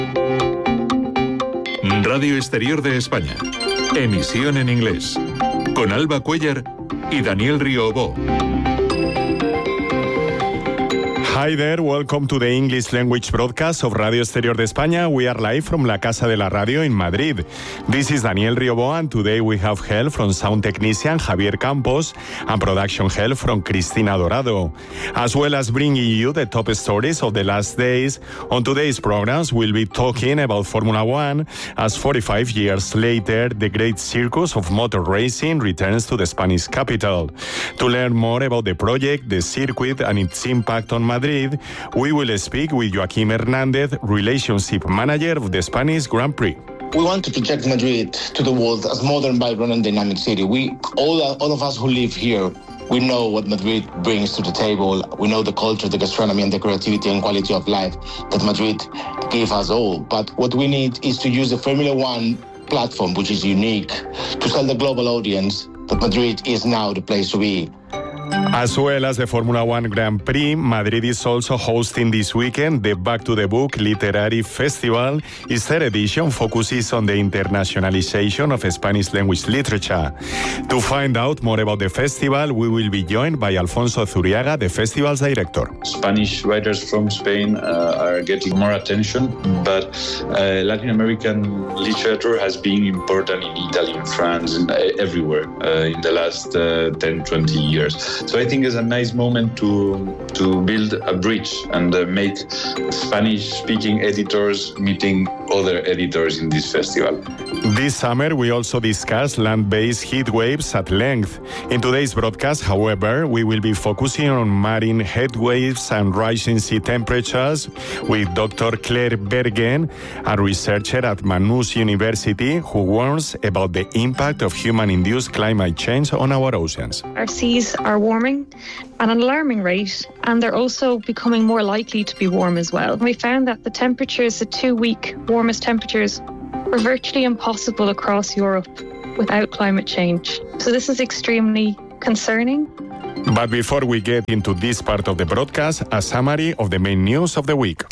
Radio Exterior de España. Emisión en inglés. Con Alba Cuellar y Daniel Riobó. Hi there, welcome to the English language broadcast of Radio Exterior de España. We are live from La Casa de la Radio in Madrid. This is Daniel Riobó, and today we have help from sound technician Javier Campos and production help from Cristina Dorado. As well as bringing you the top stories of the last days, on today's programs we'll be talking about Formula One, as 45 years later the great circus of motor racing returns to the Spanish capital. To learn more about the project, the circuit and its impact on Madrid, we will speak with Joaquim Hernández, Relationship Manager of the Spanish Grand Prix. We want to project Madrid to the world as modern, vibrant and dynamic city. All of us who live here, we know what Madrid brings to the table. We know the culture, the gastronomy and the creativity and quality of life that Madrid gave us all. But what we need is to use the Formula One platform, which is unique, to tell the global audience that Madrid is now the place to be. As well as the Formula One Grand Prix, Madrid is also hosting this weekend the Back to the Book Literary Festival. Its third edition focuses on the internationalization of Spanish language literature. To find out more about the festival, we will be joined by Alfonso Zuriaga, the festival's director. Spanish writers from Spain are getting more attention, but Latin American literature has been important in Italy, in France, and everywhere in the last 10-20 years. So I think it's a nice moment to build a bridge and make Spanish-speaking editors meeting other editors in this festival. This summer, we also discuss land-based heat waves at length. In today's broadcast, however, we will be focusing on marine heat waves and rising sea temperatures with Dr. Claire Bergen, a researcher at Manus University, who warns about the impact of human-induced climate change on our oceans. Our seas are warming at an alarming rate, and they're also becoming more likely to be warm as well. We found that the temperatures, the 2-week warmest temperatures, were virtually impossible across Europe without climate change. So this is extremely concerning. But before we get into this part of the broadcast, a summary of the main news of the week.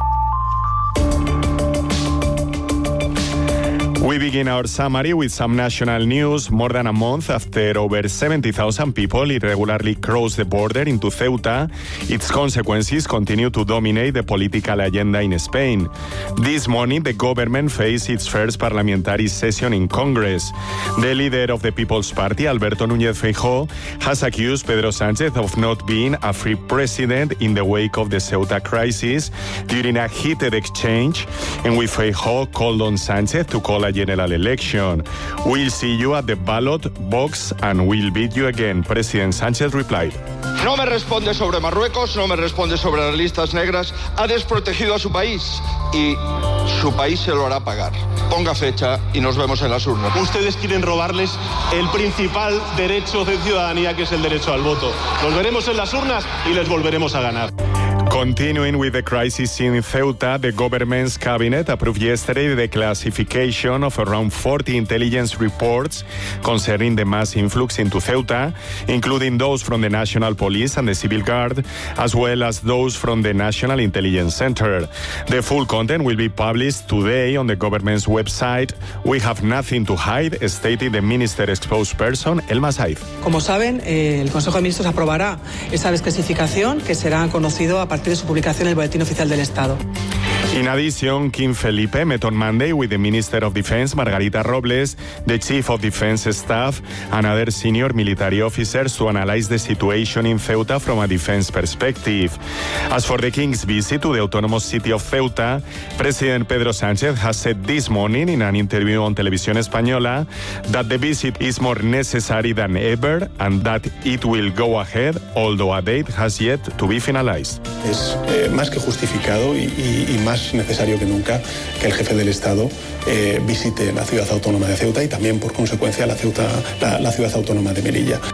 We begin our summary with some national news. More than a month after over 70,000 people irregularly crossed the border into Ceuta, its consequences continue to dominate the political agenda in Spain. This morning, the government faced its first parliamentary session in Congress. The leader of the People's Party, Alberto Núñez Feijóo, has accused Pedro Sánchez of not being a free president in the wake of the Ceuta crisis during a heated exchange in which Feijóo called on Sánchez to call a general election. We'll see you at the ballot box and we'll beat you again, President Sánchez replied. No me responde sobre Marruecos, no me responde sobre las listas negras, ha desprotegido a su país y su país se lo hará pagar. Ponga fecha y nos vemos en las urnas. Ustedes quieren robarles el principal derecho de ciudadanía, que es el derecho al voto. Nos veremos en las urnas y les volveremos a ganar. Continuing with the crisis in Ceuta, the government's cabinet approved yesterday the classification of around 40 intelligence reports concerning the mass influx into Ceuta, including those from the National Police and the Civil Guard, as well as those from the National Intelligence Center. The full content will be published today on the government's website. We have nothing to hide, stated the minister's spokesperson, Elma Saiz. Como saben, el Consejo de Ministros aprobará esa desclasificación que será conocido a partir de su publicación en el Boletín Oficial del Estado. In addition, King Felipe met on Monday with the Minister of Defense, Margarita Robles, the Chief of Defense Staff, and other senior military officers to analyze the situation in Ceuta from a defense perspective. As for the King's visit to the autonomous city of Ceuta, President Pedro Sánchez has said this morning in an interview on Televisión Española that the visit is more necessary than ever and that it will go ahead, although a date has yet to be finalized. Es más que justificado y más necesario que nunca que el jefe del Estado visite la ciudad autónoma de Ceuta y también, por consecuencia, la ciudad autónoma de Melilla.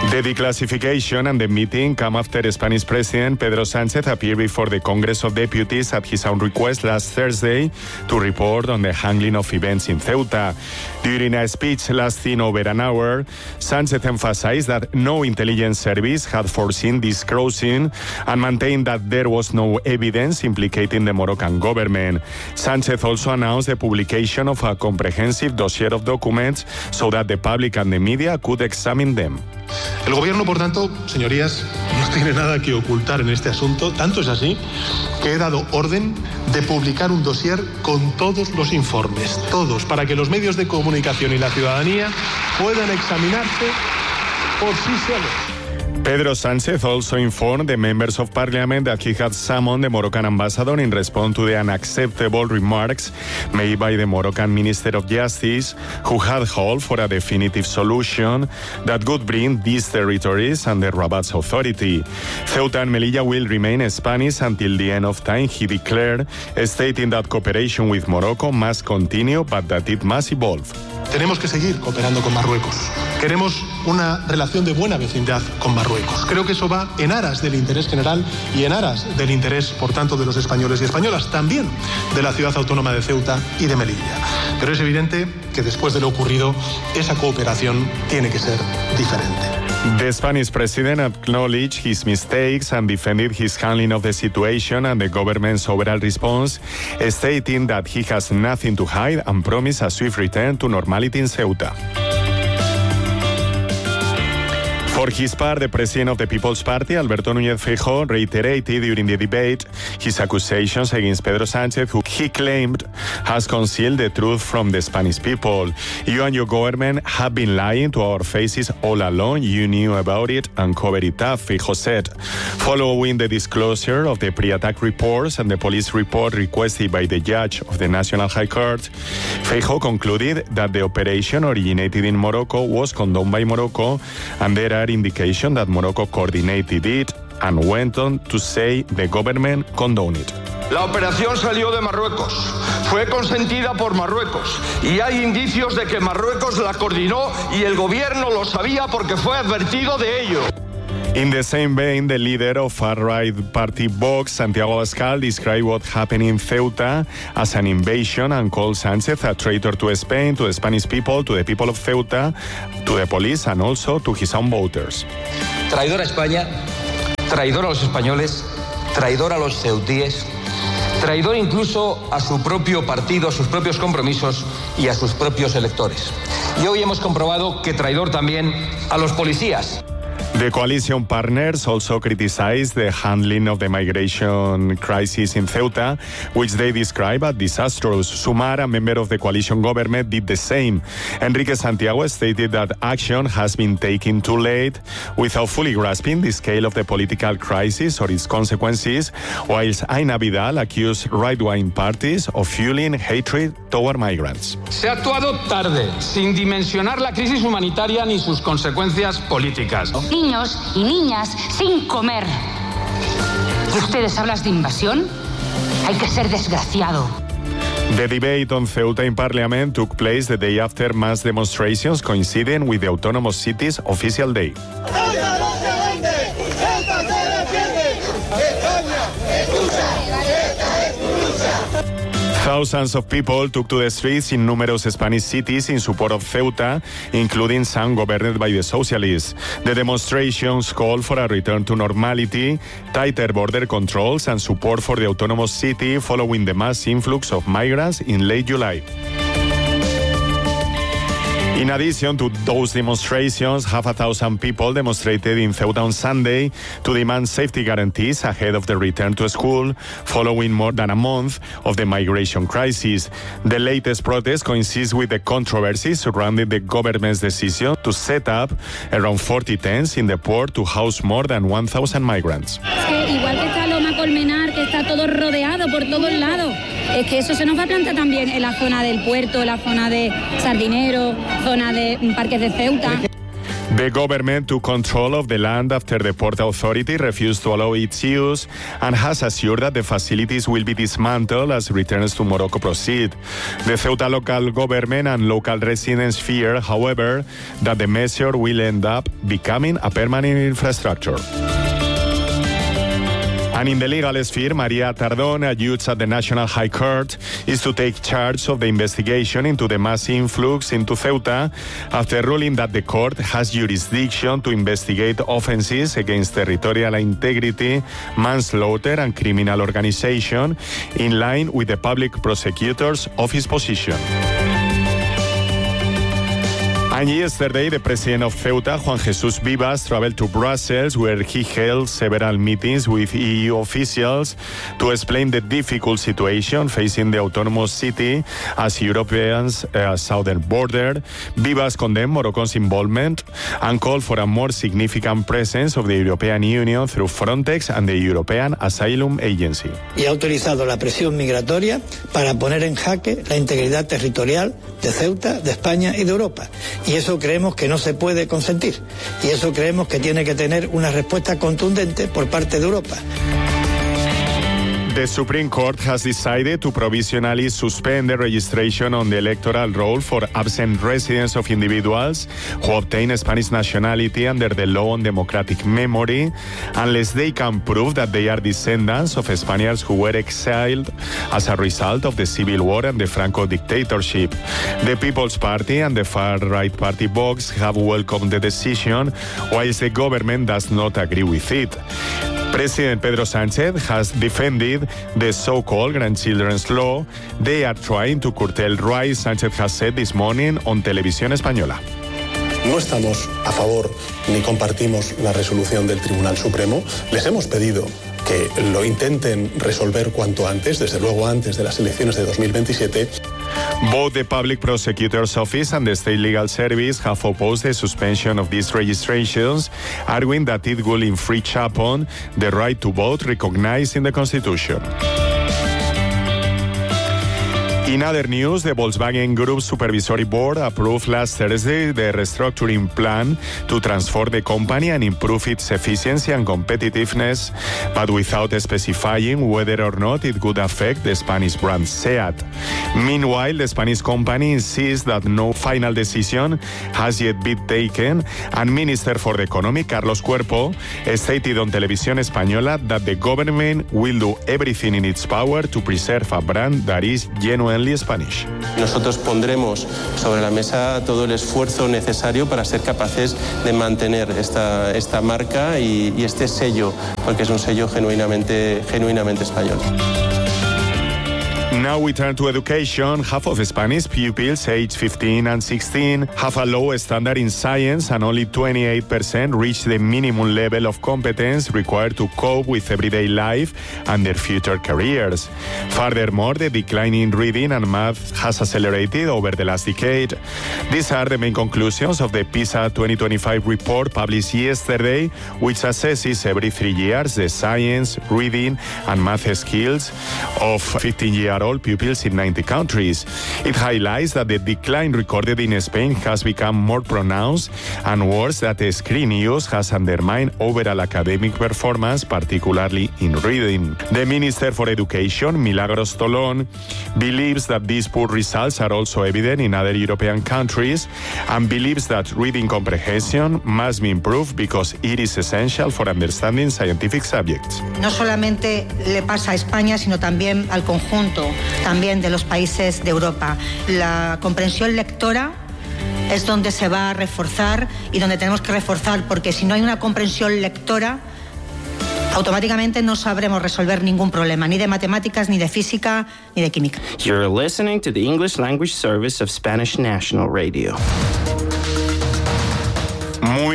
The declassification and the meeting come after Spanish President Pedro Sánchez appeared before the Congress of Deputies at his own request last Thursday to report on the handling of events in Ceuta. During a speech lasting over an hour, Sánchez emphasized that no intelligence service had foreseen this crossing and maintained that there was no evidence implicating the Moroccan government. Sánchez also announced the publication of a comprehensive dossier of documents so that the public and the media could examine them. El gobierno, por tanto, señorías, no tiene nada que ocultar en este asunto. Tanto es así que he dado orden de publicar un dossier con todos los informes, todos, para que los medios de comunicación y la ciudadanía puedan examinarse por sí solos. Pedro Sánchez also informed the members of parliament that he had summoned the Moroccan ambassador in response to the unacceptable remarks made by the Moroccan Minister of Justice, who had called for a definitive solution that would bring these territories under Rabat's authority. Ceuta and Melilla will remain Spanish until the end of time, he declared, stating that cooperation with Morocco must continue, but that it must evolve. Tenemos que seguir cooperando con Marruecos. Queremos una relación de buena vecindad con Marruecos. Creo que eso va en aras del interés general y en aras del interés, por tanto, de los españoles y españolas, también de la ciudad autónoma de Ceuta y de Melilla. Pero es evidente que después de lo ocurrido, esa cooperación tiene que ser diferente. The Spanish president acknowledged his mistakes and defended his handling of the situation and the government's overall response, stating that he has nothing to hide and promised a swift return to normality in Ceuta. For his part, the president of the People's Party, Alberto Núñez Feijóo, reiterated during the debate his accusations against Pedro Sánchez, who he claimed has concealed the truth from the Spanish people. You and your government have been lying to our faces all along. You knew about it and covered it up, Feijóo said. Following the disclosure of the pre-attack reports and the police report requested by the judge of the National High Court, Feijóo concluded that the operation originated in Morocco was condoned by Morocco, and there are indications that Morocco coordinated it, and went on to say the government condoned it. La operación salió de Marruecos, fue consentida por Marruecos y hay indicios de que Marruecos la coordinó y el gobierno lo sabía porque fue advertido de ello. In the same vein, the leader of far-right party Vox, Santiago Abascal, described what happened in Ceuta as an invasion and called Sánchez a traitor to Spain, to the Spanish people, to the people of Ceuta, to the police and also to his own voters. Traidor a España, traidor a los españoles, traidor a los ceutíes, traidor incluso a su propio partido, a sus propios compromisos y a sus propios electores. Y hoy hemos comprobado que traidor también a los policías. The coalition partners also criticized the handling of the migration crisis in Ceuta, which they describe as disastrous. Sumar, a member of the coalition government, did the same. Enrique Santiago stated that action has been taken too late without fully grasping the scale of the political crisis or its consequences, whilst Aina Vidal accused right-wing parties of fueling hatred toward migrants. Se ha actuado tarde, sin dimensionar la crisis humanitaria ni sus consecuencias políticas. Niños y niñas sin comer. ¿Y ustedes hablan de invasión? Hay que ser desgraciado. The debate on Ceuta in Parliament took place the day after mass demonstrations coinciding with the Autonomous Cities official day. Thousands of people took to the streets in numerous Spanish cities in support of Ceuta, including some governed by the socialists. The demonstrations called for a return to normality, tighter border controls, and support for the autonomous city following the mass influx of migrants in late July. In addition to those demonstrations, 5,000 people demonstrated in Ceuta on Sunday to demand safety guarantees ahead of the return to school following more than a month of the migration crisis. The latest protest coincides with the controversy surrounding the government's decision to set up around 40 tents in the port to house more than 1,000 migrants. Igual que está Loma Colmenar, que está todo rodeado por todos lados, es que eso se nos va a plantar también en la zona del puerto, la zona de Sardinero, zona de Parques de Ceuta. The government took control of the land after the Port Authority refused to allow its use and has assured that the facilities will be dismantled as returns to Morocco proceed. The Ceuta local government and local residents fear, however, that the measure will end up becoming a permanent infrastructure. And in the legal sphere, Maria Tardón, a judge at the National High Court, is to take charge of the investigation into the mass influx into Ceuta after ruling that the court has jurisdiction to investigate offences against territorial integrity, manslaughter and criminal organization in line with the public prosecutor's office position. And yesterday, the president of Ceuta, Juan Jesús Vivas, traveled to Brussels, where he held several meetings with EU officials to explain the difficult situation facing the autonomous city as Europe's southern border. Vivas condemned Morocco's involvement and called for a more significant presence of the European Union through Frontex and the European Asylum Agency. Y ha utilizado la presión migratoria para poner en jaque la integridad territorial de Ceuta, de España y de Europa. Y eso creemos que no se puede consentir. Y eso creemos que tiene que tener una respuesta contundente por parte de Europa. The Supreme Court has decided to provisionally suspend the registration on the electoral roll for absent residents of individuals who obtain Spanish nationality under the Law on Democratic Memory, unless they can prove that they are descendants of Spaniards who were exiled as a result of the Civil War and the Franco dictatorship. The People's Party and the far-right party Vox have welcomed the decision, whilst the government does not agree with it. President Pedro Sánchez has defended the so-called grandchildren's law. They are trying to curtail rights, Sánchez has said this morning on Televisión Española. No estamos a favor ni compartimos la resolución del Tribunal Supremo. Les hemos pedido que lo intenten resolver cuanto antes, desde luego antes de las elecciones de 2027. Both the Public Prosecutor's Office and the State Legal Service have opposed the suspension of these registrations, arguing that it will infringe upon the right to vote recognized in the Constitution. In other news, the Volkswagen Group Supervisory Board approved last Thursday the restructuring plan to transform the company and improve its efficiency and competitiveness, but without specifying whether or not it would affect the Spanish brand SEAT. Meanwhile, the Spanish company insists that no final decision has yet been taken, and Minister for the Economy, Carlos Cuerpo, stated on Televisión Española that the government will do everything in its power to preserve a brand that is genuinely Spanish. Nosotros pondremos sobre la mesa todo el esfuerzo necesario para ser capaces de mantener esta marca y este sello, porque es un sello genuinamente español. Now we turn to education. Half of Spanish pupils aged 15 and 16 have a low standard in science, and only 28% reach the minimum level of competence required to cope with everyday life and their future careers. Furthermore, the decline in reading and math has accelerated over the last decade. These are the main conclusions of the PISA 2025 report published yesterday, which assesses every 3 years the science, reading and math skills of 15-year-old pupils in 90 countries. It highlights that the decline recorded in Spain has become more pronounced and worse, that the screen use has undermined overall academic performance, particularly in reading. The Minister for Education, Milagros Tolón, believes that these poor results are also evident in other European countries and believes that reading comprehension must be improved because it is essential for understanding scientific subjects. No solamente le pasa a España, sino también al conjunto también de los países de Europa. La comprensión lectora es donde se va a reforzar y donde tenemos que reforzar, porque si no hay una comprensión lectora, automáticamente no sabremos resolver ningún problema, ni de matemáticas, ni de física, ni de química. You're listening to the English Language Service of Spanish National Radio. Muy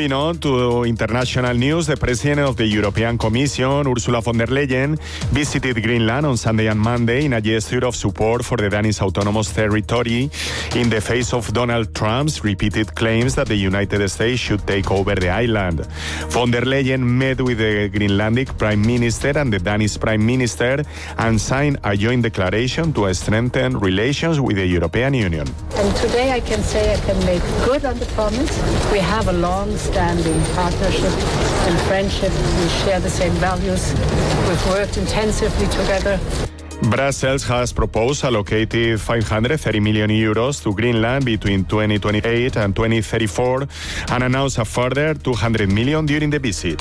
Moving on to international news, the President of the European Commission, Ursula von der Leyen, visited Greenland on Sunday and Monday in a gesture of support for the Danish Autonomous Territory in the face of Donald Trump's repeated claims that the United States should take over the island. Von der Leyen met with the Greenlandic Prime Minister and the Danish Prime Minister and signed a joint declaration to strengthen relations with the European Union. And today I can say I can make good on the promise. We have a long-standing partnership and friendship. We share the same values. We've worked intensively together. Brussels has proposed allocated 530 million euros to Greenland between 2028 and 2034 and announced a further 200 million during the visit.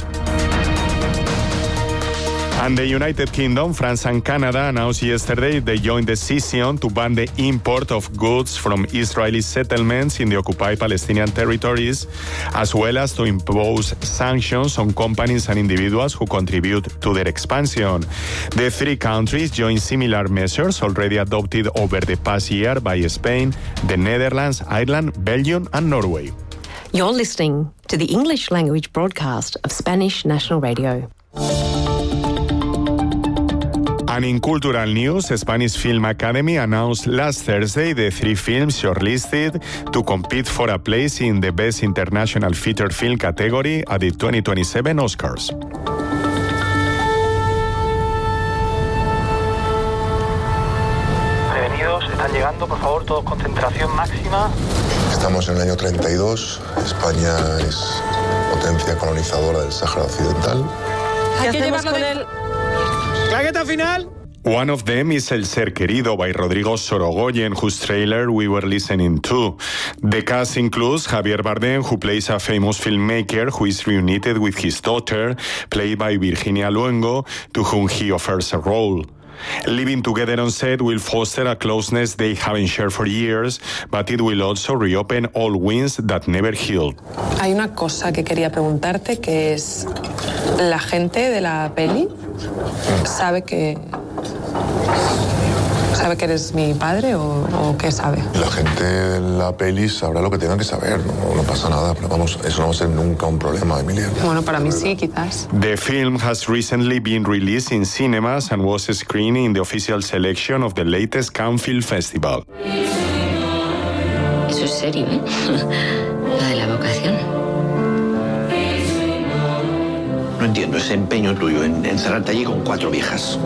And the United Kingdom, France and Canada announced yesterday the joint decision to ban the import of goods from Israeli settlements in the occupied Palestinian territories, as well as to impose sanctions on companies and individuals who contribute to their expansion. The three countries joined similar measures already adopted over the past year by Spain, the Netherlands, Ireland, Belgium and Norway. You're listening to the English language broadcast of Spanish National Radio. And in cultural news, Spanish Film Academy announced last Thursday the three films shortlisted to compete for a place in the Best International Feature Film category at the 2027 Oscars. Prevenidos, están llegando, por favor, todos concentración máxima. Estamos en el año 32, España es potencia colonizadora del Sáhara Occidental. Hay que llevarlo con él. ¡Claqueta final! One of them is El Ser Querido by Rodrigo Sorogoyen, whose trailer we were listening to. The cast includes Javier Bardem, who plays a famous filmmaker who is reunited with his daughter, played by Virginia Luengo, to whom he offers a role. Living together on set will foster a closeness they haven't shared for years, but it will also reopen all wounds that never healed. Hay una cosa que quería preguntarte, que es, ¿la gente de la peli sabe que eres mi padre o qué sabe? La gente de la peli sabrá lo que tengan que saber, no pasa nada, pero vamos, eso no va a ser nunca un problema, Emilia. Bueno, para mí sí, quizás. The film has recently been released in cinemas and was screened in the official selection of the latest Cannes Film Festival. Eso es serio, ¿eh? Lo de la vocación. No entiendo ese empeño tuyo en encerrarte allí con 4 viejas.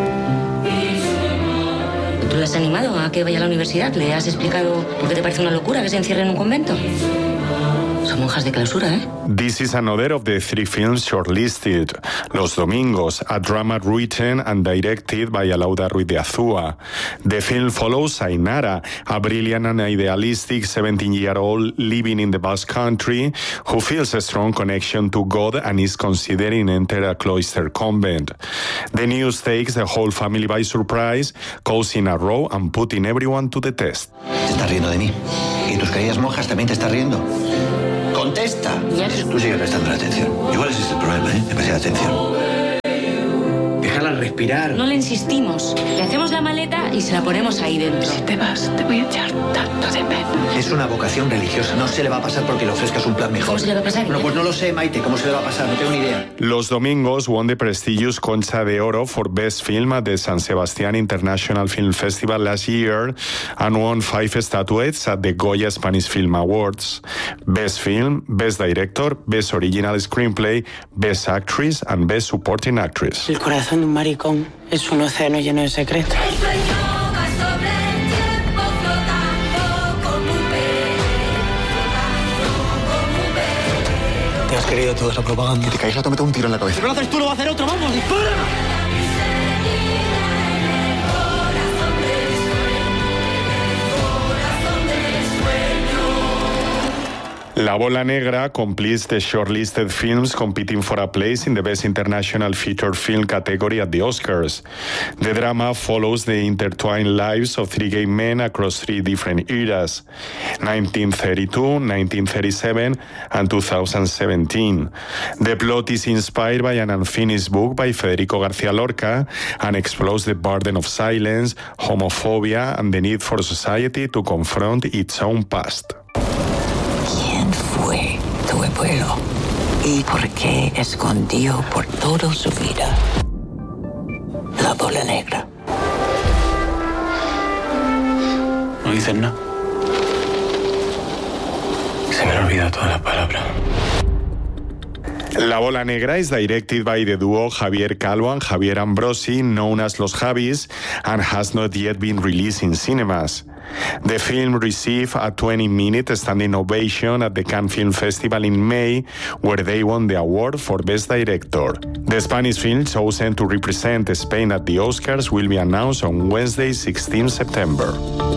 ¿Tú le has animado a que vaya a la universidad? ¿Le has explicado por qué te parece una locura que se encierre en un convento? Son monjas de clausura, ¿eh? This is another of the three films shortlisted. Los Domingos, a drama written and directed by Alauda Ruiz de Azúa. The film follows Ainara, a brilliant and idealistic 17-year-old living in the Basque Country who feels a strong connection to God and is considering enter a cloister convent. The news takes the whole family by surprise, causing a row and putting everyone to the test. Te estás riendo de mí. ¿Y tus queridas monjas también te estás riendo? ¡Contesta! Tú sigue prestando atención. Igual ese es el problema, ¿eh? Demasiada atención. Déjala respirar. No le insistimos. Le hacemos la maleta y se la ponemos ahí dentro. Si te vas, te voy a echar tanto de menos. Es una vocación religiosa. No se le va a pasar porque le ofrezcas un plan mejor. ¿Cómo se le va a pasar? Bueno, pues no lo sé, Maite. ¿Cómo se le va a pasar? No tengo ni idea. Los Domingos won the prestigious Concha de Oro for Best Film at the San Sebastián International Film Festival last year and won 5 statuettes at the Goya Spanish Film Awards. Best Film, Best Director, Best Original Screenplay, Best Actress and Best Supporting Actress. El corazón de un maricón es un océano lleno de secretos. Te has creído toda esa propaganda. Te caes, te meto un tiro en la cabeza. Si no lo haces tú, lo va a hacer otro. ¡Vamos, dispara! La Bola Negra completes the shortlisted films competing for a place in the Best International Feature Film category at the Oscars. The drama follows the intertwined lives of 3 gay men across 3 different eras, 1932, 1937, and 2017. The plot is inspired by an unfinished book by Federico García Lorca and explores the burden of silence, homophobia, and the need for society to confront its own past. ¿Quién fue tuve pueblo y porque escondió por toda su vida la bola negra. No dices nada. Se me han olvidado todas las palabras. La Bola Negra is directed by the duo Javier Calvo and Javier Ambrosi, known as Los Javis, and has not yet been released in cinemas. The film received a 20-minute standing ovation at the Cannes Film Festival in May, where they won the award for Best Director. The Spanish film chosen to represent Spain at the Oscars will be announced on Wednesday, 16 September.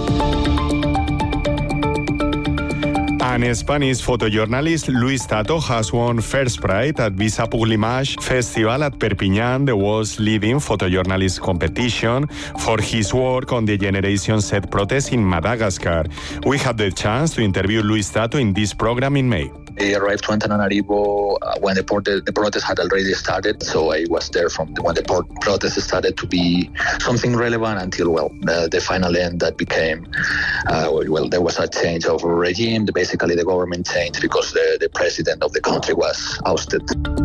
And Spanish photojournalist Luis Tato has won first prize at Visa Publimage Festival at Perpignan, the world's leading photojournalist competition, for his work on the Generation Z protest in Madagascar. We had the chance to interview Luis Tato in this program in May. I arrived to Antananarivo when the protest had already started, so I was there from when the protest started to be something relevant until, the final end that became, there was a change of regime. Basically, the government changed because the president of the country was ousted.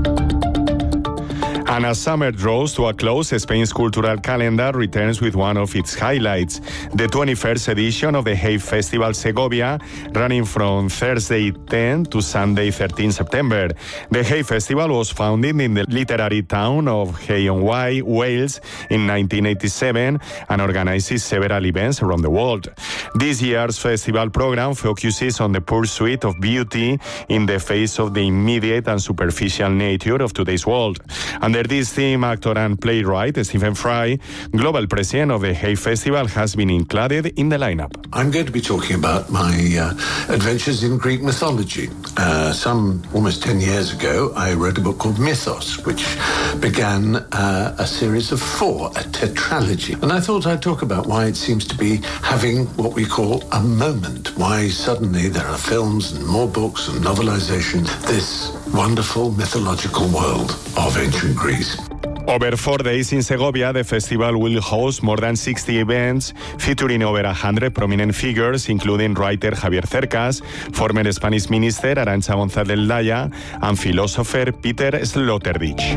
And as summer draws to a close, Spain's cultural calendar returns with one of its highlights, the 21st edition of the Hay Festival Segovia, running from Thursday 10 to Sunday 13 September. The Hay Festival was founded in the literary town of Hay-on-Wye, Wales, in 1987 and organizes several events around the world. This year's festival program focuses on the pursuit of beauty in the face of the immediate and superficial nature of today's world. Under this theme, actor and playwright Stephen Fry, global president of the Hay Festival, has been included in the lineup. I'm going to be talking about my adventures in Greek mythology. Almost 10 years ago, I wrote a book called Mythos, which began a series of 4, a tetralogy. And I thought I'd talk about why it seems to be having what we call a moment, why suddenly there are films and more books and novelizations, this wonderful mythological world of ancient Greece. Over 4 days in Segovia, the festival will host more than 60 events featuring over 100 prominent figures, including writer Javier Cercas, former Spanish minister Arantxa González del Daya, and philosopher Peter Sloterdijk.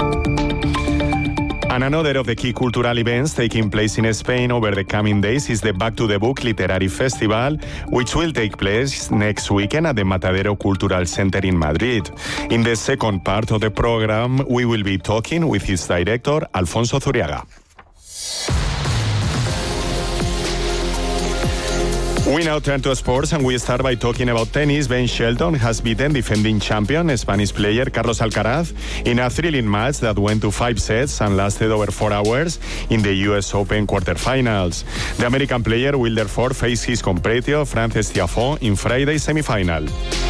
And another of the key cultural events taking place in Spain over the coming days is the Back to the Book Literary Festival, which will take place next weekend at the Matadero Cultural Center in Madrid. In the second part of the program, we will be talking with its director, Alfonso Zuriaga. We now turn to sports, and we start by talking about tennis. Ben Shelton has beaten defending champion Spanish player Carlos Alcaraz in a thrilling match that went to 5 sets and lasted over 4 hours in the US Open quarterfinals. The American player will therefore face his compatriot Frances Tiafoe in Friday's semifinal.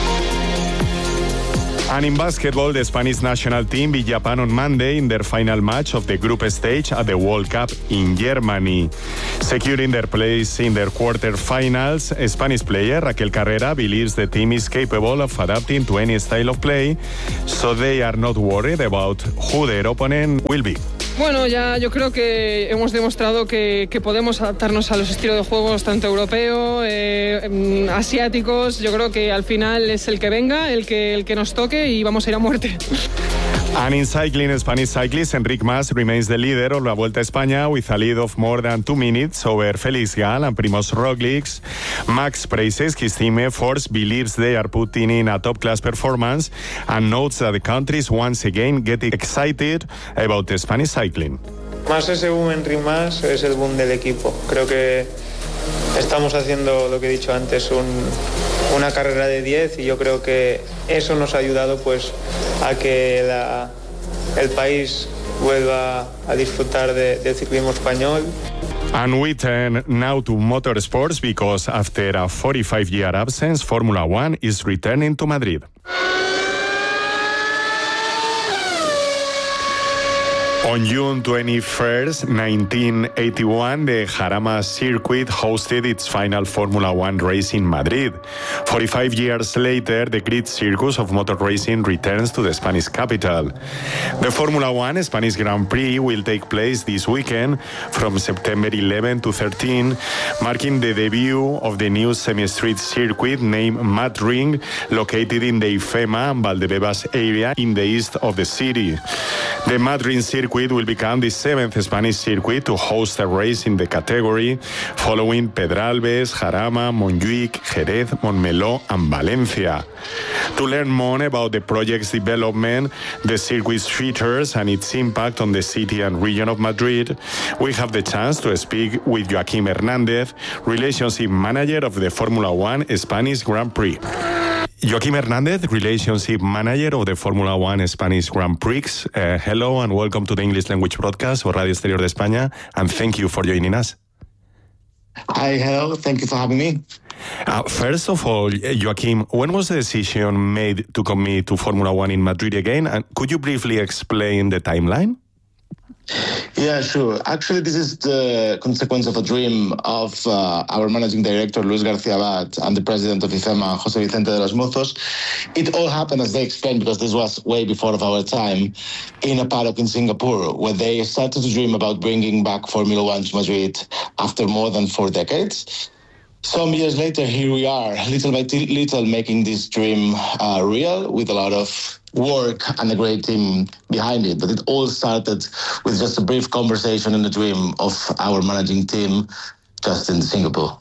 And in basketball, the Spanish national team beat Japan on Monday in their final match of the group stage at the World Cup in Germany. Securing their place in their quarterfinals, Spanish player Raquel Carrera believes the team is capable of adapting to any style of play, so they are not worried about who their opponent will be. Bueno, ya yo creo que hemos demostrado que podemos adaptarnos a los estilos de juegos tanto europeos, asiáticos. Yo creo que al final es el que venga, el que nos toque y vamos a ir a muerte. And in cycling, Spanish cyclist Enric Mas remains the leader of la Vuelta a España with a lead of more than 2 minutes over Félix Gall and Primož Roglič. Max praises his team efforts, believes they are putting in a top-class performance, and notes that the country is once again getting excited about the Spanish cycling. Más ese boom Enric Mas es el boom del equipo. Creo que estamos haciendo lo que he dicho antes, una carrera de 10, y yo creo que eso nos ha ayudado pues a que el país vuelva a disfrutar del ciclismo español. And we turn now to motorsports because after a 45-year absence, Formula One is returning to Madrid. On June 21st, 1981, the Jarama circuit hosted its final Formula One race in Madrid. 45 years later, the great circus of motor racing returns to the Spanish capital. The Formula One Spanish Grand Prix will take place this weekend from September 11 to 13, marking the debut of the new semi-street circuit named Mad Ring, located in the IFEMA and Valdebebas area in the east of the city. The Mad Ring circuit will become the 7th Spanish circuit to host a race in the category, following Pedralbes, Jarama, Montjuic, Jerez, Montmeló, and Valencia. To learn more about the project's development, the circuit's features, and its impact on the city and region of Madrid, we have the chance to speak with Joaquim Hernández, Relationship Manager of the Formula One Spanish Grand Prix. Joaquim Hernández, Relationship Manager of the Formula One Spanish Grand Prix. Hello and welcome to the English language broadcast of Radio Exterior de España, and thank you for joining us. Hi, hello. Thank you for having me. First of all, Joaquim, when was the decision made to commit to Formula One in Madrid again? And could you briefly explain the timeline? Yeah, sure. Actually, this is the consequence of a dream of our managing director, Luis García Abad, and the president of IFEMA, José Vicente de los Mozos. It all happened, as they explained, because this was way before of our time, in a paddock in Singapore, where they started to dream about bringing back Formula One to Madrid after more than 4 decades. Some years later, here we are, little by little, making this dream real, with a lot of work and a great team behind it. But it all started with just a brief conversation and a dream of our managing team just in Singapore.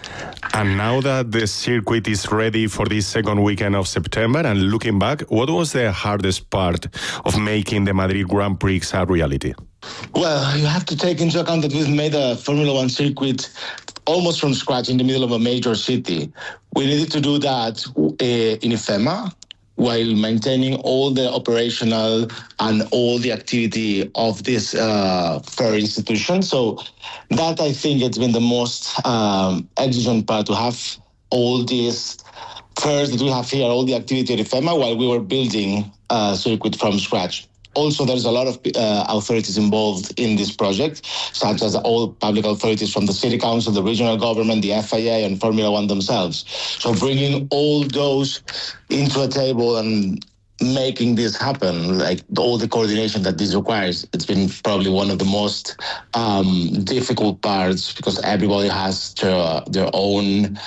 And now that the circuit is ready for this second weekend of September, and looking back, what was the hardest part of making the Madrid Grand Prix a reality? Well, you have to take into account that we've made a Formula One circuit almost from scratch in the middle of a major city. We needed to do that in IFEMA, while maintaining all the operational and all the activity of this fair institution. So that, I think, it's been the most exigent part, to have all these fairs that we have here, all the activity at IFEMA, while we were building a circuit from scratch. Also, there's a lot of authorities involved in this project, such as all public authorities from the City Council, the regional government, the FIA, and Formula One themselves. So bringing all those into a table and making this happen, like all the coordination that this requires, it's been probably one of the most difficult parts, because everybody has their own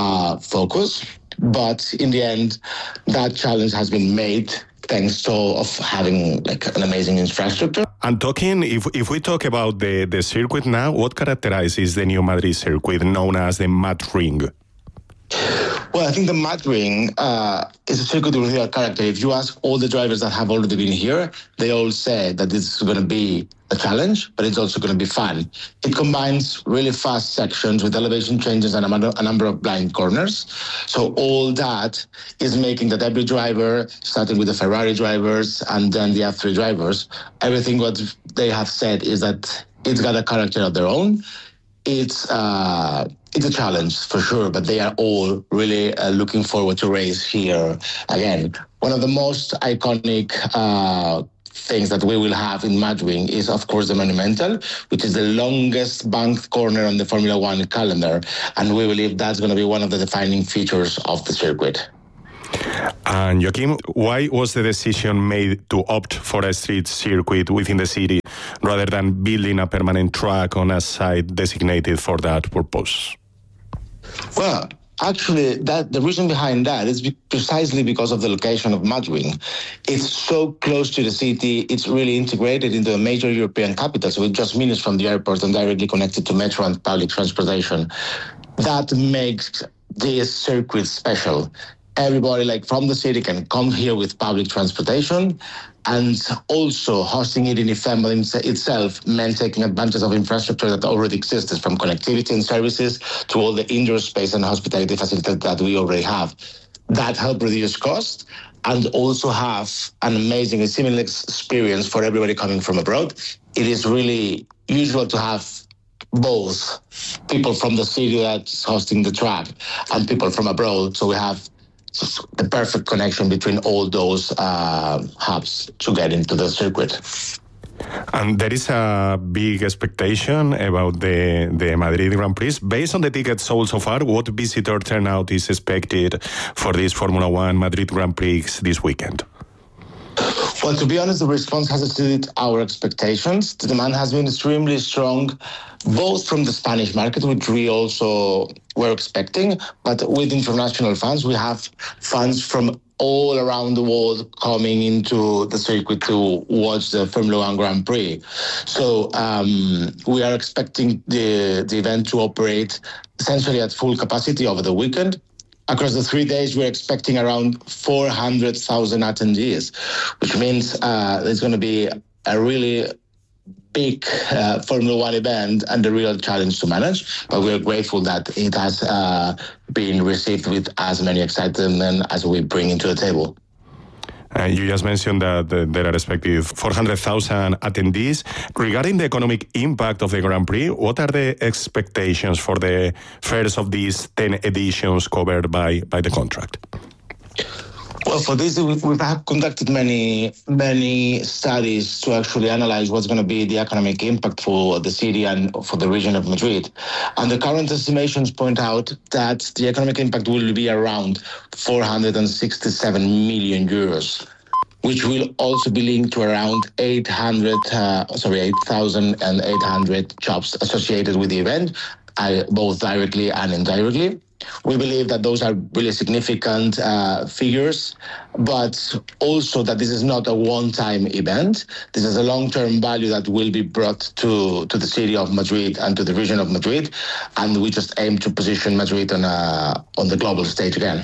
focus. But in the end, that challenge has been made thanks to of having like an amazing infrastructure. And if we talk about the circuit now, what characterizes the new Madrid circuit known as the Mad Ring? Well, I think the Mad Ring is a circuit with real character. If you ask all the drivers that have already been here, they all say that this is going to be a challenge, but it's also going to be fun. It combines really fast sections with elevation changes and a number of blind corners. So all that is making that every driver, starting with the Ferrari drivers and then the F3 drivers, everything what they have said is that it's got a character of their own. It's a challenge for sure, but they are all really looking forward to race here again. One of the most iconic things that we will have in Mad Ring is, of course, the Monumental, which is the longest banked corner on the Formula One calendar, and we believe that's going to be one of the defining features of the circuit. And Joaquim, why was the decision made to opt for a street circuit within the city rather than building a permanent track on a site designated for that purpose? Well, actually, the reason behind that is precisely because of the location of Mad Ring. It's so close to the city. It's really integrated into a major European capital, so it's just minutes from the airport and directly connected to metro and public transportation. That makes this circuit special. Everybody from the city can come here with public transportation, and also hosting it in IFEMA itself meant taking advantage of infrastructure that already exists, from connectivity and services to all the indoor space and hospitality facilities that we already have. That helped reduce cost and also have an amazing and seamless experience for everybody coming from abroad. It is really usual to have both people from the city that's hosting the track and people from abroad, so we have the perfect connection between all those hubs to get into the circuit. And there is a big expectation about the Madrid Grand Prix. Based on the tickets sold so far, what visitor turnout is expected for this Formula One Madrid Grand Prix this weekend? Well, to be honest, the response has exceeded our expectations. The demand has been extremely strong, both from the Spanish market, which we also were expecting, but with international fans. We have fans from all around the world coming into the circuit to watch the Formula One Grand Prix. So we are expecting the event to operate essentially at full capacity over the weekend. Across the 3 days, we're expecting around 400,000 attendees, which means there's going to be a really big Formula One event and a real challenge to manage. But we're grateful that it has been received with as many excitement as we bring into the table. You just mentioned that there are expected 400,000 attendees. Regarding the economic impact of the Grand Prix, what are the expectations for the first of these 10 editions covered by the contract? Well, for this, we've conducted many studies to actually analyze what's going to be the economic impact for the city and for the region of Madrid. And the current estimations point out that the economic impact will be around 467 million euros, which will also be linked to around 8,800 jobs associated with the event, both directly and indirectly. We believe that those are really significant figures, but also that this is not a one-time event. This is a long-term value that will be brought to the city of Madrid and to the region of Madrid, and we just aim to position Madrid on the global stage again.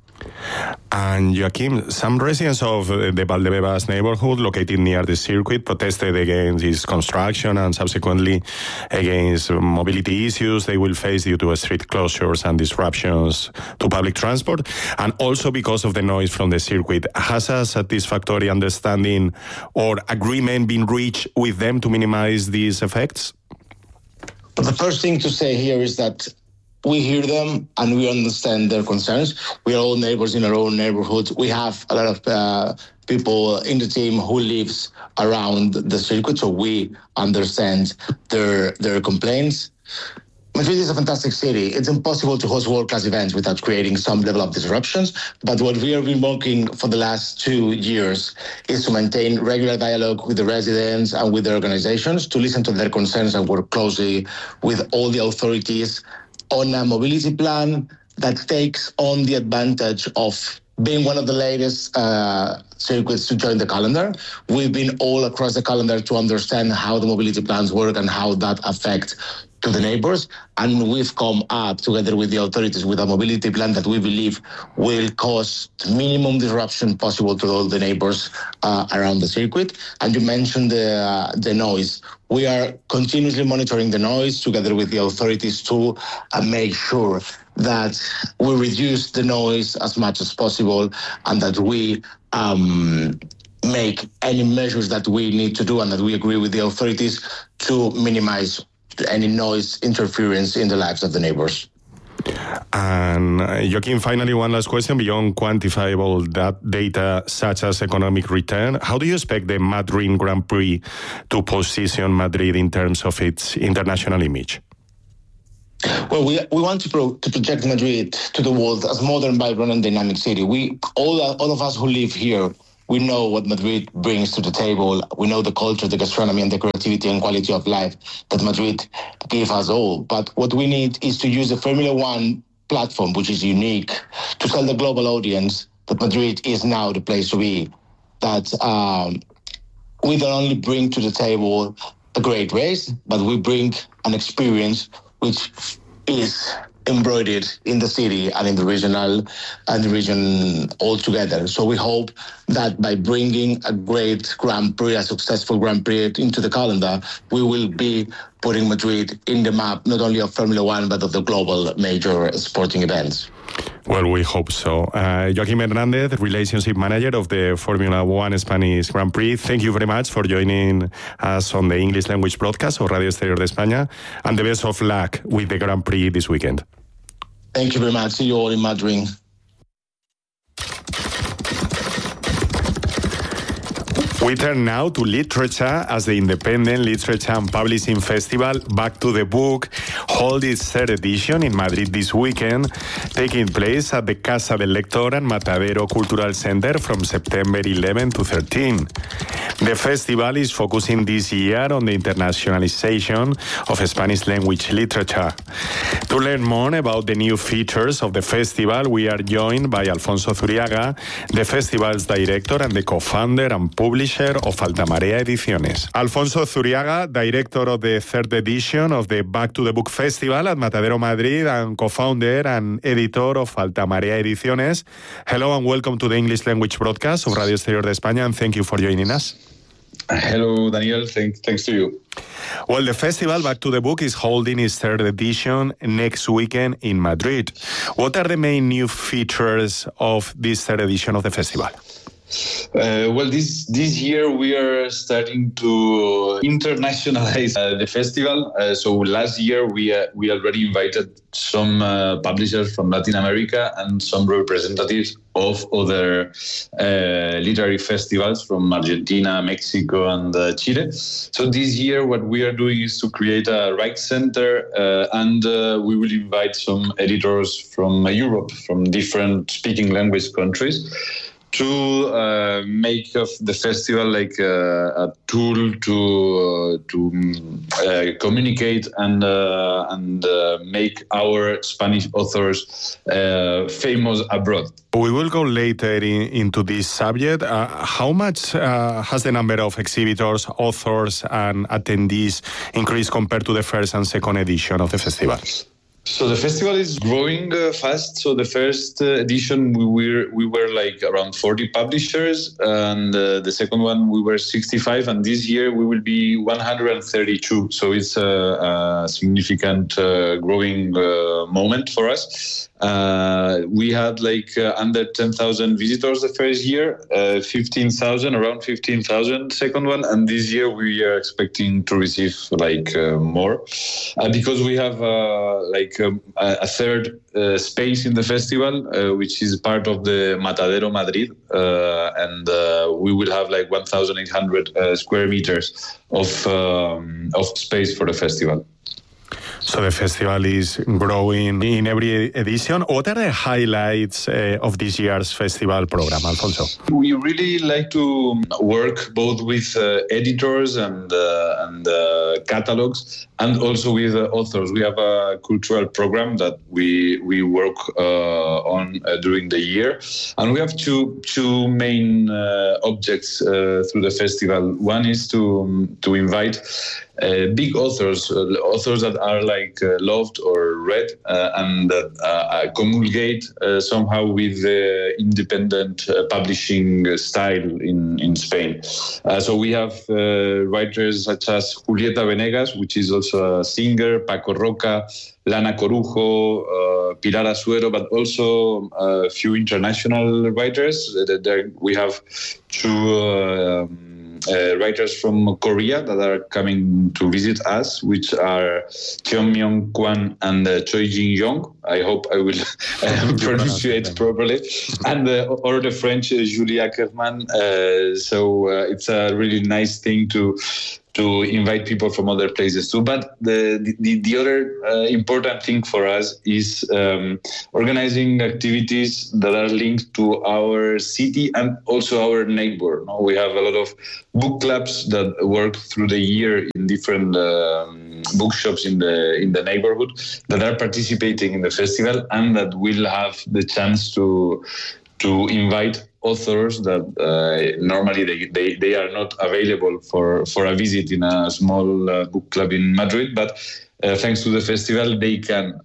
And Joaquim, some residents of the Valdebebas neighborhood located near the circuit protested against its construction and subsequently against mobility issues they will face due to street closures and disruptions to public transport, and also because of the noise from the circuit. Has a satisfactory understanding or agreement been reached with them to minimize these effects? But the first thing to say here is that we hear them and we understand their concerns. We are all neighbors in our own neighborhoods. We have a lot of people in the team who lives around the circuit, so we understand their complaints. Madrid is a fantastic city. It's impossible to host world-class events without creating some level of disruptions. But what we have been working for the last 2 years is to maintain regular dialogue with the residents and with the organizations, to listen to their concerns and work closely with all the authorities on a mobility plan that takes on the advantage of being one of the latest circuits to join the calendar. We've been all across the calendar to understand how the mobility plans work and how that affects to the neighbors. And we've come up together with the authorities with a mobility plan that we believe will cause minimum disruption possible to all the neighbors around the circuit. And you mentioned the noise. We are continuously monitoring the noise together with the authorities to make sure that we reduce the noise as much as possible and that we make any measures that we need to do and that we agree with the authorities to minimize any noise interference in the lives of the neighbors. And Joaquim, finally, one last question. Beyond quantifiable data such as economic return, how do you expect the Madrid Grand Prix to position Madrid in terms of its international image? Well, we want to project Madrid to the world as modern, vibrant, and dynamic city. All of us who live here, we know what Madrid brings to the table. We know the culture, the gastronomy, and the creativity and quality of life that Madrid gives us all. But what we need is to use the Formula One platform, which is unique, to tell the global audience that Madrid is now the place to be. That we don't only bring to the table a great race, but we bring an experience which is embroidered in the city and in the region altogether. So we hope that by bringing a great Grand Prix, a successful Grand Prix into the calendar, we will be putting Madrid in the map, not only of Formula One, but of the global major sporting events. Well, we hope so. Joaquim Hernandez, Relationship Manager of the Formula One Spanish Grand Prix, thank you very much for joining us on the English language broadcast of Radio Exterior de España, and the best of luck with the Grand Prix this weekend. Thank you very much. See you all in Madrid. We turn now to literature, as the Independent Literature and Publishing Festival Back to the Book holds its third edition in Madrid this weekend, taking place at the Casa del Lector and Matadero Cultural Center from September 11 to 13. The festival is focusing this year on the internationalization of Spanish language literature. To learn more about the new features of the festival, we are joined by Alfonso Zuriaga, the festival's director and the co-founder and publisher of Altamarea Ediciones. Alfonso Zuriaga, director of the third edition of the Back to the Book Festival at Matadero Madrid and co-founder and editor of Altamarea Ediciones. Hello and welcome to the English language broadcast of Radio Exterior de España, and thank you for joining us. Hello, Daniel. Thanks to you. Well, the festival Back to the Book is holding its third edition next weekend in Madrid. What are the main new features of this third edition of the festival? Well, this year we are starting to internationalize the festival. So last year we already invited some publishers from Latin America and some representatives of other literary festivals from Argentina, Mexico, and Chile. So this year what we are doing is to create a Write Center, and we will invite some editors from Europe, from different speaking language countries, to make of the festival like a tool to communicate and make our Spanish authors famous abroad. We will go later into this subject. How much has the number of exhibitors, authors, and attendees increased compared to the first and second edition of the festival? So the festival is growing fast. So the first edition we were like around 40 publishers, and the second one we were 65, and this year we will be 132. So it's a significant growing moment for us. We had like under 10,000 visitors the first year, 15,000, around 15,000 second one, and this year we are expecting to receive like more because we have a third space in the festival, which is part of the Matadero Madrid, and we will have like 1,800 square meters of space for the festival. So the festival is growing in every edition. What are the highlights of this year's festival program, Alfonso? We really like to work both with editors and catalogs, and also with authors. We have a cultural program that we work on during the year, and we have two main objects through the festival. One is to invite big authors that are like loved or read and that communicate somehow with the independent publishing style in Spain. So we have writers such as Julieta Venegas, which is also a singer, Paco Roca, Lana Corujo, Pilar Asuero, but also a few international writers. We have two writers from Korea that are coming to visit us, which are Cheon Myung Kwan and Choi Jin Young. I hope I will pronunciate properly. And or the French Julie Ackerman. So it's a really nice thing to invite people from other places too. But the other important thing for us is organizing activities that are linked to our city and also our neighbor. We have a lot of book clubs that work through the year in different bookshops in the neighborhood that are participating in the festival and that will have the chance to invite authors that normally they are not available for a visit in a small book club in Madrid, but thanks to the festival they can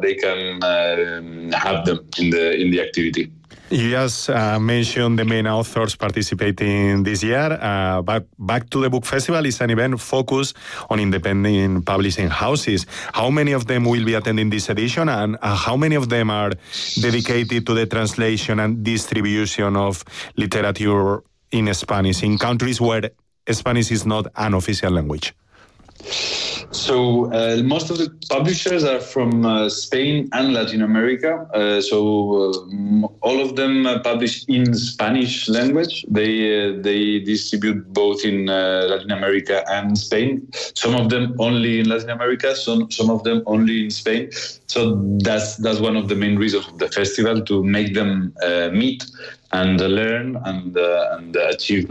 have them in the activity. You just mentioned the main authors participating this year, but Back to the Book Festival is an event focused on independent publishing houses. How many of them will be attending this edition, and how many of them are dedicated to the translation and distribution of literature in Spanish in countries where Spanish is not an official language? So most of the publishers are from Spain and Latin America. All of them publish in Spanish language. They distribute both in Latin America and Spain. Some of them only in Latin America, some of them only in Spain. So that's one of the main reasons of the festival, to make them meet and learn and achieve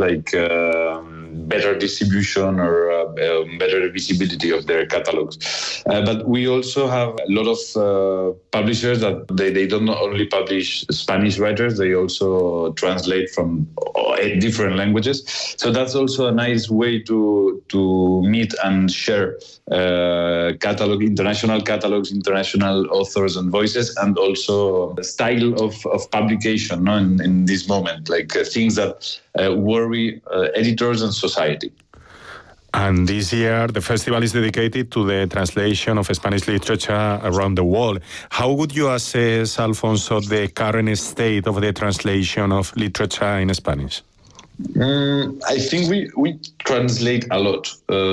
better distribution or better visibility of their catalogs. But we also have a lot of publishers that they don't only publish Spanish writers, they also translate from 8 different languages. So that's also a nice way to meet and share international catalogs, international authors and voices, and also the style of publication in this moment, things that worry editors and society. And this year, the festival is dedicated to the translation of Spanish literature around the world. How would you assess, Alfonso, the current state of the translation of literature in Spanish? I think we translate a lot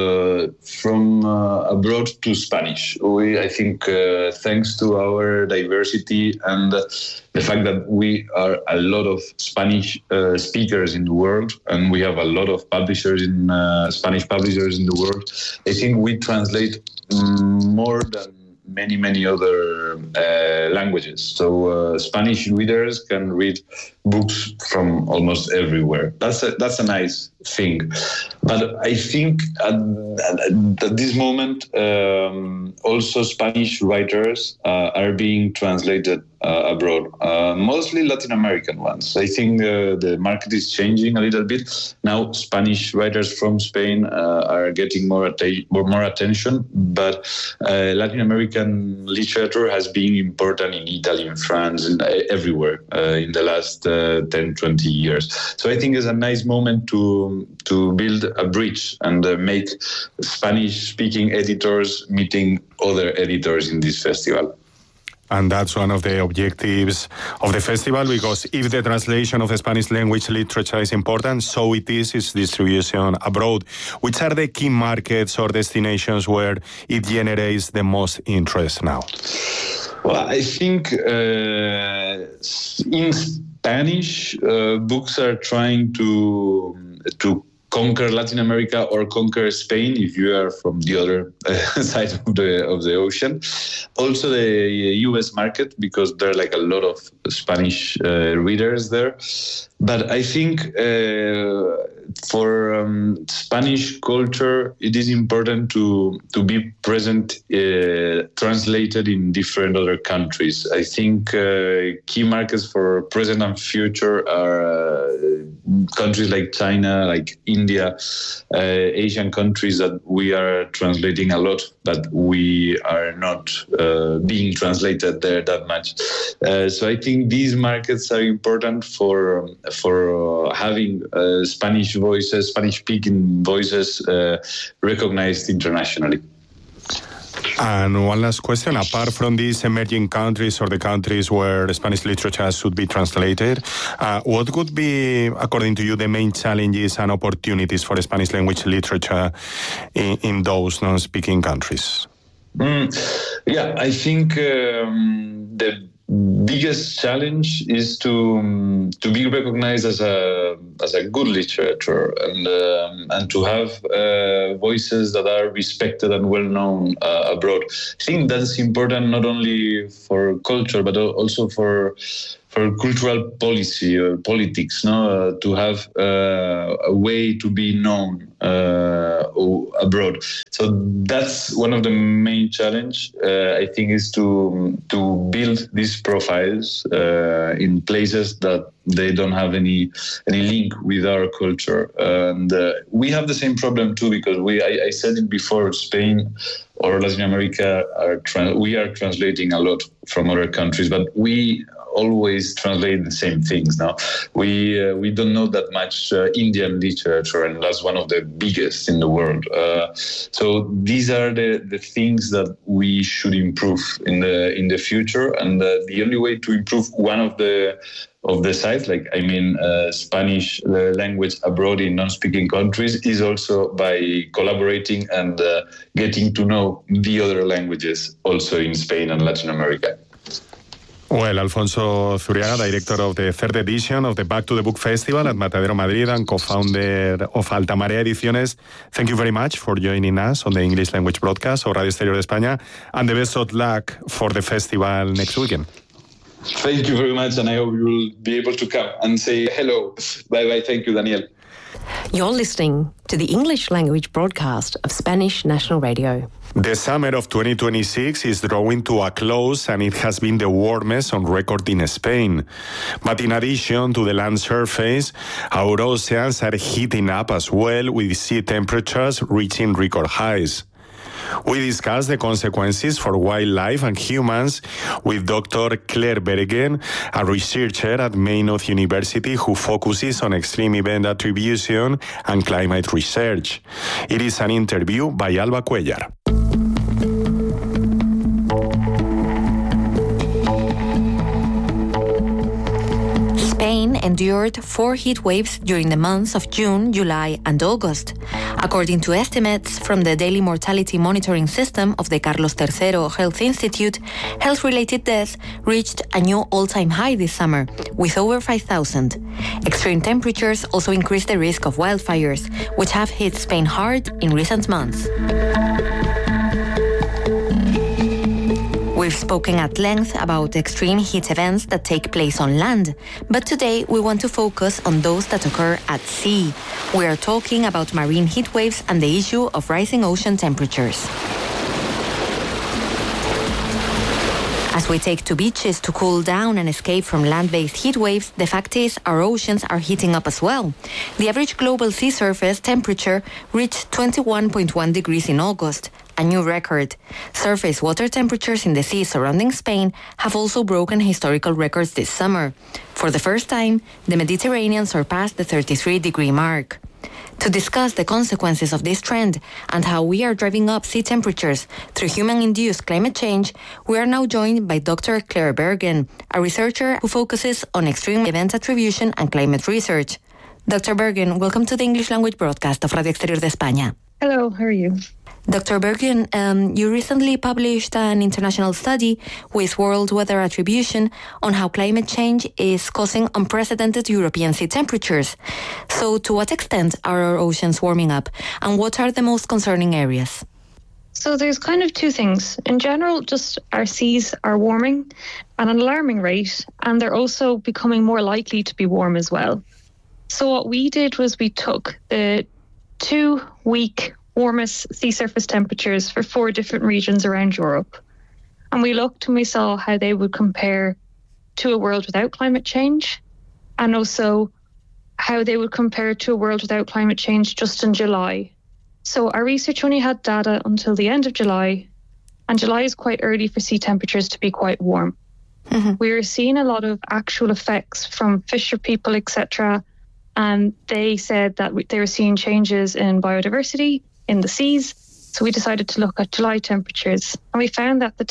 from abroad to Spanish. I think thanks to our diversity and the fact that we are a lot of Spanish speakers in the world, and we have a lot of publishers Spanish publishers in the world, I think we translate more than many other languages. So Spanish readers can read books from almost everywhere. That's a nice thing. But I think at this moment, also Spanish writers are being translated abroad, mostly Latin American ones. I think the market is changing a little bit. Now Spanish writers from Spain are getting more attention, but Latin American literature has been important in Italy, in France, and everywhere in the last 10-20 years. So I think it's a nice moment to build a bridge and make Spanish-speaking editors meeting other editors in this festival. And that's one of the objectives of the festival, because if the translation of the Spanish language literature is important, so it is its distribution abroad. Which are the key markets or destinations where it generates the most interest now? Well, I think in Spanish, books are trying to conquer Latin America or conquer Spain if you are from the other side of the ocean. Also the US market, because there are a lot of Spanish readers there. But I think for Spanish culture, it is important to be present, translated in different other countries. I think key markets for present and future are countries like China, like India, Asian countries that we are translating a lot, but we are not being translated there that much. So I think these markets are important for having Spanish voices, Spanish-speaking voices recognized internationally. And one last question, apart from these emerging countries or the countries where Spanish literature should be translated, what would be, according to you, the main challenges and opportunities for Spanish language literature in those non-speaking countries? I think the biggest challenge is to be recognized as a good literature and to have voices that are respected and well known abroad. I think that's important not only for culture but also for cultural policy or politics, to have a way to be known abroad. So that's one of the main challenge, I think, is to build these profiles in places that they don't have any link with our culture. And we have the same problem too, because I said it before, Spain or Latin America we are translating a lot from other countries, but we always translate the same things. Now we don't know that much Indian literature, and that's one of the biggest in the world. So these are the things that we should improve in the future, and the only way to improve one of the sites, Spanish language abroad in non-speaking countries, is also by collaborating and getting to know the other languages also in Spain and Latin America. Well, Alfonso Zuriaga, director of the third edition of the Back to the Book Festival at Matadero Madrid and co-founder of Altamarea Ediciones, thank you very much for joining us on the English language broadcast of Radio Exterior de España, and the best of luck for the festival next weekend. Thank you very much, and I hope you will be able to come and say hello. Bye-bye. Thank you, Daniel. You're listening to the English language broadcast of Spanish National Radio. The summer of 2026 is drawing to a close, and it has been the warmest on record in Spain. But in addition to the land surface, our oceans are heating up as well, with sea temperatures reaching record highs. We discuss the consequences for wildlife and humans with Dr. Claire Bergen, a researcher at Maynooth University who focuses on extreme event attribution and climate research. It is an interview by Alba Cuellar. Spain endured 4 heat waves during the months of June, July, and August. According to estimates from the Daily Mortality Monitoring System of the Carlos III Health Institute, health-related deaths reached a new all-time high this summer, with over 5,000. Extreme temperatures also increased the risk of wildfires, which have hit Spain hard in recent months. We've spoken at length about extreme heat events that take place on land, but today we want to focus on those that occur at sea. We are talking about marine heat waves and the issue of rising ocean temperatures. As we take to beaches to cool down and escape from land-based heat waves, the fact is our oceans are heating up as well. The average global sea surface temperature reached 21.1 degrees in August, a new record. Surface water temperatures in the seas surrounding Spain have also broken historical records this summer. For the first time, the Mediterranean surpassed the 33-degree mark. To discuss the consequences of this trend and how we are driving up sea temperatures through human-induced climate change, we are now joined by Dr. Claire Bergen, a researcher who focuses on extreme event attribution and climate research. Dr. Bergen, welcome to the English language broadcast of Radio Exterior de España. Hello, how are you? Dr. Bergen, you recently published an international study with World Weather Attribution on how climate change is causing unprecedented European sea temperatures. So to what extent are our oceans warming up, and what are the most concerning areas? So there's kind of two things. In general, just our seas are warming at an alarming rate, and they're also becoming more likely to be warm as well. So what we did was we took the 2-week warmest sea surface temperatures for 4 different regions around Europe. And we looked and we saw how they would compare to a world without climate change, and also how they would compare to a world without climate change just in July. So our research only had data until the end of July, and July is quite early for sea temperatures to be quite warm. Mm-hmm. We were seeing a lot of actual effects from fisher people, etc., and they said that they were seeing changes in biodiversity in the seas. So we decided to look at July temperatures, and we found that the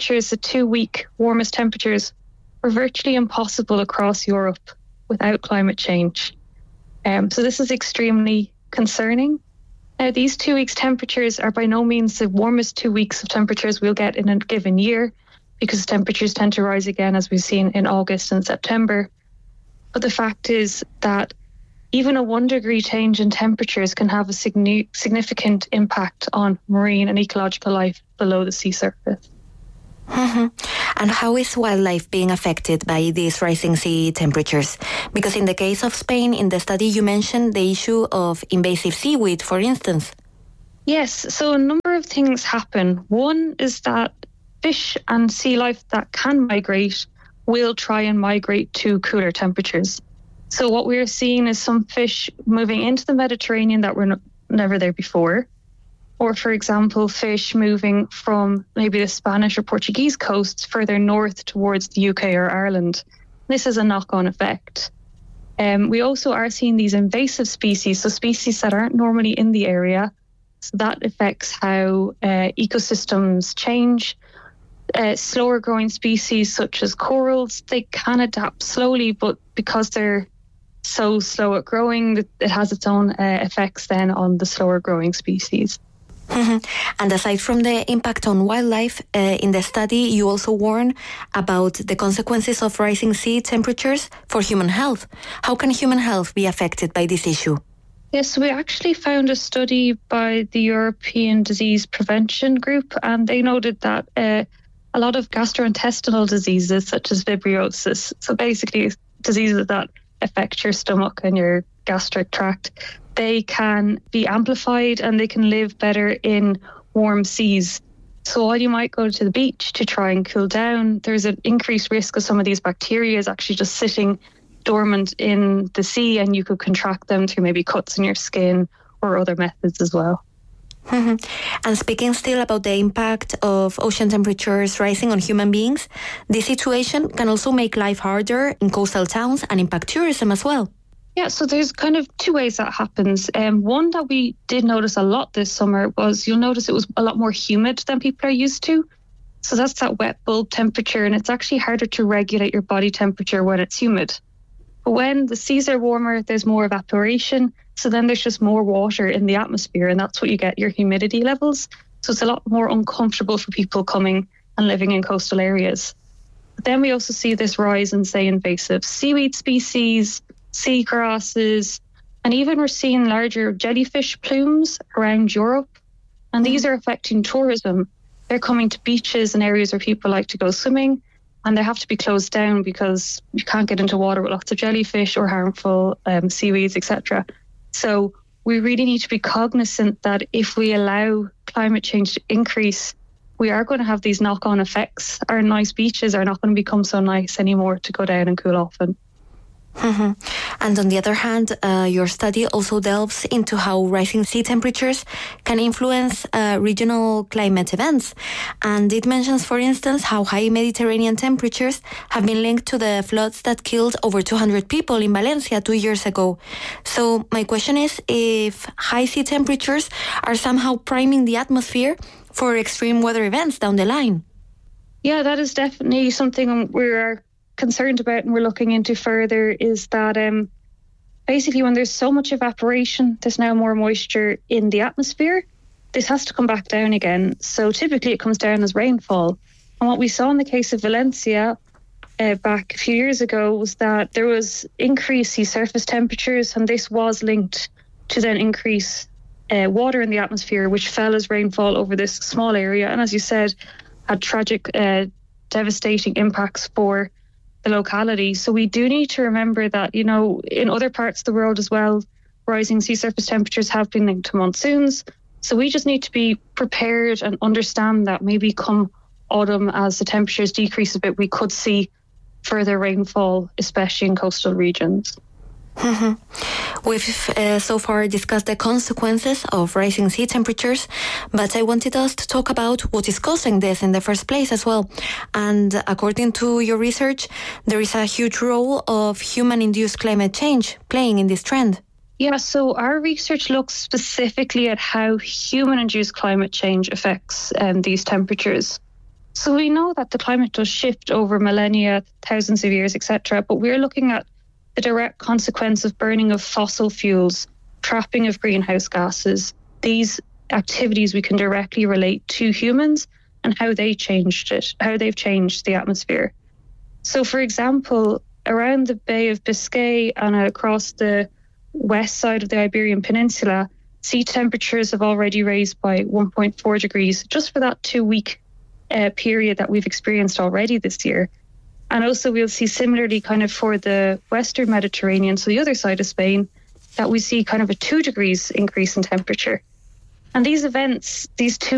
2-week warmest temperatures were virtually impossible across Europe without climate change. So this is extremely concerning. Now, these 2 weeks temperatures are by no means the warmest 2 weeks of temperatures we'll get in a given year, because temperatures tend to rise again, as we've seen in August and September. But the fact is that even a 1-degree change in temperatures can have a significant impact on marine and ecological life below the sea surface. Mm-hmm. And how is wildlife being affected by these rising sea temperatures? Because in the case of Spain, in the study you mentioned the issue of invasive seaweed, for instance. Yes, so a number of things happen. One is that fish and sea life that can migrate will try and migrate to cooler temperatures. So what we're seeing is some fish moving into the Mediterranean that were never there before. Or, for example, fish moving from maybe the Spanish or Portuguese coasts further north towards the UK or Ireland. This has a knock-on effect. We also are seeing these invasive species, so species that aren't normally in the area. So that affects how ecosystems change. Slower growing species such as corals, they can adapt slowly, but because they're so slow at growing, it has its own effects then on the slower growing species. Mm-hmm. And aside from the impact on wildlife, in the study you also warn about the consequences of rising sea temperatures for human health. How can human health be affected by this issue? Yes, we actually found a study by the European Disease Prevention Group, and they noted that a lot of gastrointestinal diseases such as vibriosis, so basically diseases that affect your stomach and your gastric tract, they can be amplified and they can live better in warm seas. So while you might go to the beach to try and cool down, there's an increased risk of some of these bacteria is actually just sitting dormant in the sea, and you could contract them through maybe cuts in your skin or other methods as well. Mm-hmm. And speaking still about the impact of ocean temperatures rising on human beings, this situation can also make life harder in coastal towns and impact tourism as well. Yeah, so there's kind of two ways that happens. One that we did notice a lot this summer was you'll notice it was a lot more humid than people are used to. So that's that wet bulb temperature, and it's actually harder to regulate your body temperature when it's humid. But when the seas are warmer, there's more evaporation. So then there's just more water in the atmosphere, and that's what you get, your humidity levels. So it's a lot more uncomfortable for people coming and living in coastal areas. But then we also see this rise in, say, invasive seaweed species, seagrasses, and even we're seeing larger jellyfish plumes around Europe. And these are affecting tourism. They're coming to beaches and areas where people like to go swimming, and they have to be closed down because you can't get into water with lots of jellyfish or harmful seaweeds, etc. So we really need to be cognizant that if we allow climate change to increase, we are going to have these knock-on effects. Our nice beaches are not going to become so nice anymore to go down and cool off in. Mm-hmm. And on the other hand, your study also delves into how rising sea temperatures can influence regional climate events. And it mentions, for instance, how high Mediterranean temperatures have been linked to the floods that killed over 200 people in Valencia 2 years ago. So my question is if high sea temperatures are somehow priming the atmosphere for extreme weather events down the line. Yeah, that is definitely something we're concerned about and we're looking into further, is that basically when there's so much evaporation, there's now more moisture in the atmosphere. This has to come back down again. So typically it comes down as rainfall. And what we saw in the case of Valencia back a few years ago was that there was increased sea surface temperatures, and this was linked to then increase water in the atmosphere, which fell as rainfall over this small area. And as you said, had tragic, devastating impacts for the locality. So we do need to remember that, you know, in other parts of the world as well, rising sea surface temperatures have been linked to monsoons. So we just need to be prepared and understand that maybe come autumn, as the temperatures decrease a bit, we could see further rainfall, especially in coastal regions. Mm-hmm. We've so far discussed the consequences of rising sea temperatures, but I wanted us to talk about what is causing this in the first place as well. And according to your research, there is a huge role of human-induced climate change playing in this trend. Yeah, so our research looks specifically at how human-induced climate change affects these temperatures. So we know that the climate does shift over millennia, thousands of years, etc., but we're looking at the direct consequence of burning of fossil fuels, trapping of greenhouse gases. These activities we can directly relate to humans and how they changed it, how they've changed the atmosphere. So, for example, around the Bay of Biscay and across the west side of the Iberian Peninsula, sea temperatures have already raised by 1.4 degrees just for that 2-week period that we've experienced already this year. And also we'll see similarly kind of for the Western Mediterranean, so the other side of Spain, that we see kind of a 2 degrees increase in temperature. And these events, these 2